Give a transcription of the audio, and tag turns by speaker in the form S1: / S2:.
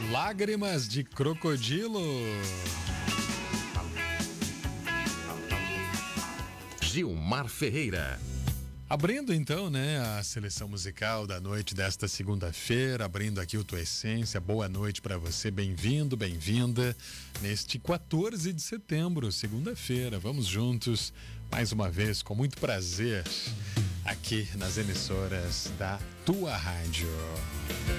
S1: Lágrimas de Crocodilo.
S2: Gilmar Ferreira.
S1: Abrindo então, né, a seleção musical da noite desta segunda-feira, abrindo aqui o Tua Essência. Boa noite para você, bem-vindo, bem-vinda neste 14 de setembro, segunda-feira. Vamos juntos, mais uma vez, com muito prazer, aqui nas emissoras da Tua Rádio.